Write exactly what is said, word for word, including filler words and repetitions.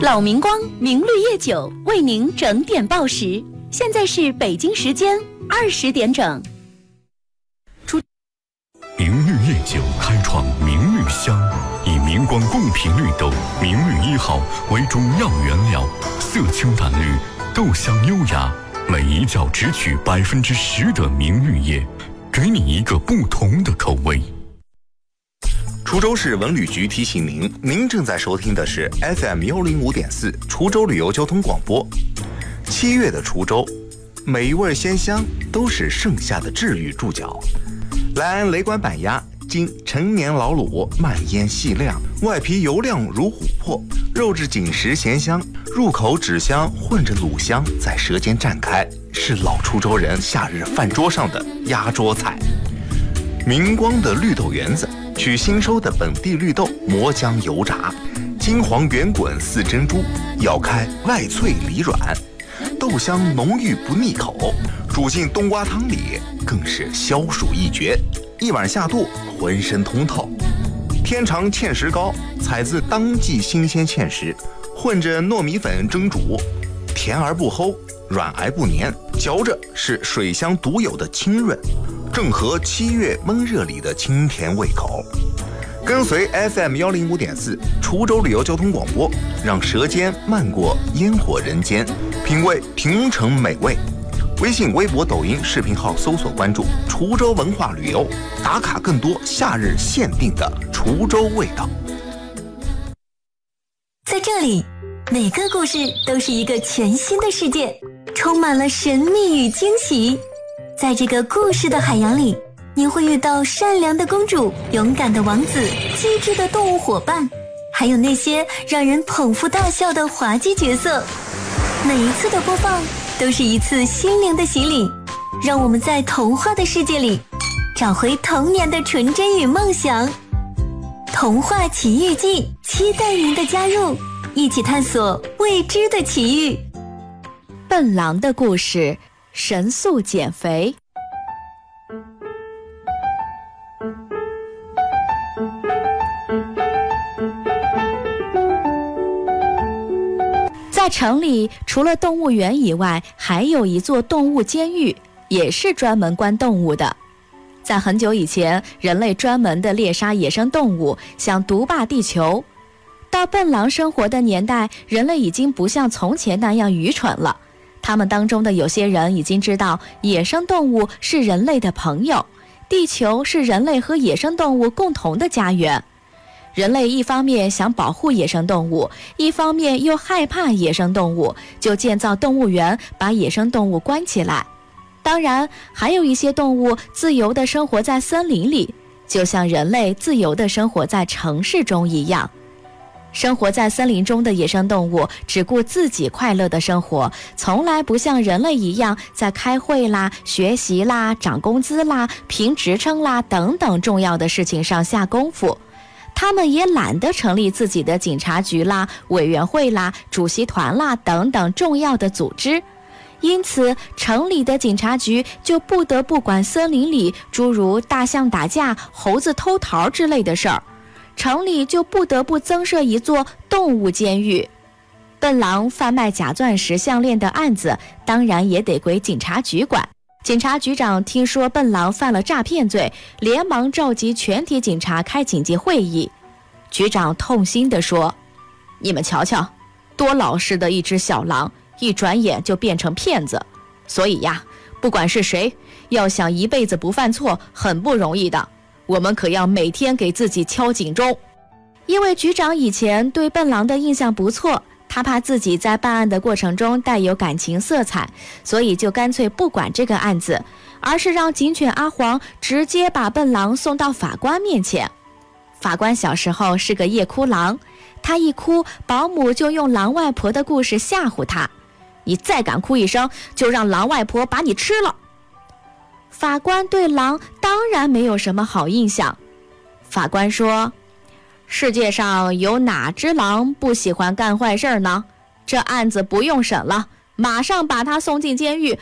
老明光明绿叶酒为您整点报时，现在是北京时间二十点整。 出明绿叶酒开创明绿香，以明光贡品绿豆明绿一号为中药原料，色清淡绿，豆香优雅，每一窖只取百分之十的明绿叶，给你一个不同的口味。 滁州市文旅局提醒您，您正在收听的是 F M 幺零五点四滁州旅游交通广播。七月的滁州，美味鲜香都是盛夏的治愈注脚。来安雷管板鸭，经陈年老卤，慢腌细晾，外皮油亮如琥珀，肉质紧实咸香，入口脂香混着卤香在舌尖绽开，是老滁州人夏日饭桌上的压桌菜。明光的绿豆圆子，取新收的本地绿豆磨浆油炸，金黄圆滚似珍珠，咬开外脆里软，豆香浓郁不腻口，煮进冬瓜汤里更是消暑一绝，一碗下肚浑身通透。天长芡实糕，采自当季新鲜芡实，混着糯米粉蒸煮，甜而不齁，软而不黏，嚼着是水乡独有的清润，正合七月闷热里的清甜胃口。跟随 F M 幺零五点四滁州旅游交通广播，让舌尖漫过烟火人间，品味平城美味。微信、微博、抖音视频号搜索关注滁州文化旅游，打卡更多夏日限定的滁州味道。 在这里，每个故事都是一个全新的世界，充满了神秘与惊喜。在这个故事的海洋里，你会遇到善良的公主、勇敢的王子、机智的动物伙伴，还有那些让人捧腹大笑的滑稽角色。每一次的播放都是一次心灵的洗礼，让我们在童话的世界里找回童年的纯真与梦想。童话奇遇记，期待您的加入，一起探索未知的奇遇。 笨狼的故事，神速减肥。在城里，除了动物园以外，还有一座动物监狱，也是专门关动物的。在很久以前，人类专门的猎杀野生动物，想独霸地球。到笨狼生活的年代，人类已经不像从前那样愚蠢了。他们当中的有些人已经知道，野生动物是人类的朋友，地球是人类和野生动物共同的家园。人类一方面想保护野生动物，一方面又害怕野生动物，就建造动物园，把野生动物关起来。当然，还有一些动物自由地生活在森林里，就像人类自由地生活在城市中一样。生活在森林中的野生动物只顾自己快乐的生活，从来不像人类一样在开会啦、学习啦、涨工资啦、评职称啦等等重要的事情上下功夫。他们也懒得成立自己的警察局啦、委员会啦、主席团啦等等重要的组织，因此城里的警察局就不得不管森林里诸如大象打架、猴子偷桃之类的事儿，城里就不得不增设一座动物监狱。笨狼贩卖假钻石项链的案子当然也得归警察局管。警察局长听说笨狼犯了诈骗罪，连忙召集全体警察开警戒会议。局长痛心地说，你们瞧瞧，多老实的一只小狼，一转眼就变成骗子。所以呀，不管是谁，要想一辈子不犯错很不容易的，我们可要每天给自己敲警钟。因为局长以前对笨狼的印象不错，他怕自己在办案的过程中带有感情色彩，所以就干脆不管这个案子，而是让警犬阿黄直接把笨狼送到法官面前。法官小时候是个夜哭狼，他一哭，保姆就用狼外婆的故事吓唬他，你再敢哭一声，就让狼外婆把你吃了。法官对狼当然没有什么好印象。法官说，世界上有哪只狼不喜欢干坏事呢？这案子不用审了，马上把他送进监狱，